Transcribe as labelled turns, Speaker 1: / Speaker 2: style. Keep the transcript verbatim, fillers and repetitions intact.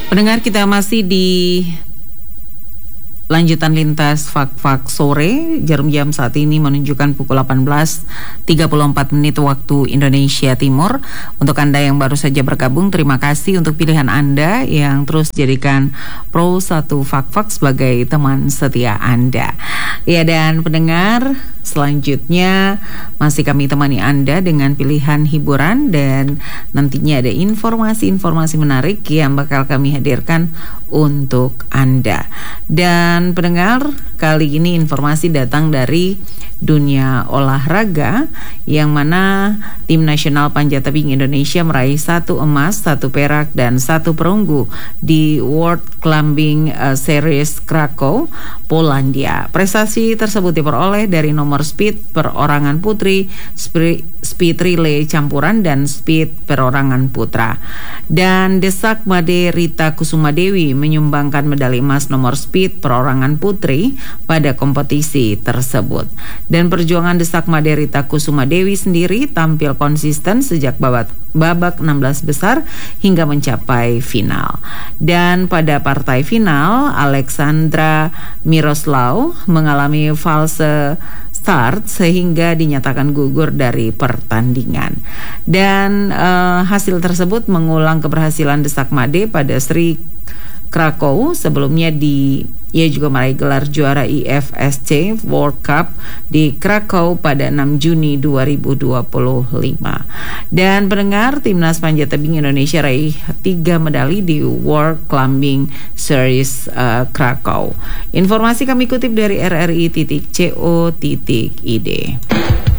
Speaker 1: Pendengar, kita masih di lanjutan lintas Fak-Fak sore. Jarum jam saat ini menunjukkan pukul delapan belas tiga puluh empat menit waktu Indonesia Timur. Untuk Anda yang baru saja bergabung, terima kasih untuk pilihan Anda yang terus jadikan Pro satu Fak-Fak sebagai teman setia Anda. Ya, dan pendengar, selanjutnya masih kami temani Anda dengan pilihan hiburan, dan nantinya ada informasi-informasi menarik yang bakal kami hadirkan untuk Anda. Dan pendengar, kali ini informasi datang dari dunia olahraga, yang mana tim nasional panjat tebing Indonesia meraih satu emas, satu perak, dan satu perunggu di World Climbing Series Krakow, Polandia. Prestasi tersebut diperoleh dari nomor speed perorangan putri, speed relay campuran, dan speed perorangan putra. Dan Desak Made Rita Kusuma Dewi menyumbangkan medali emas nomor speed perorangan putri pada kompetisi tersebut. Dan perjuangan Desak Made Rita Kusuma Dewi sendiri tampil konsisten sejak babak babak enam belas besar hingga mencapai final. Dan pada partai final, Alexandra Miroslav mengalami false start sehingga dinyatakan gugur dari pertandingan. Dan uh, hasil tersebut mengulang keberhasilan Desak Made pada Seri Krakow sebelumnya. Di ia juga meraih gelar juara I F S C World Cup di Krakow pada enam Juni dua ribu dua puluh lima. Dan pendengar, timnas panjat tebing Indonesia raih tiga medali di World Climbing Series uh, Krakow. Informasi kami kutip dari r r i titik co titik i d.